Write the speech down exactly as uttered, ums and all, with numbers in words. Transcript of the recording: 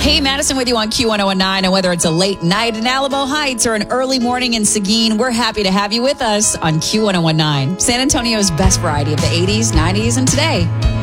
Hey, Madison with you on Q ten nineteen. And whether it's a late night in Alamo Heights or an early morning in Seguin, we're happy to have you with us on Q ten nineteen, San Antonio's best variety of the eighties, nineties, and today.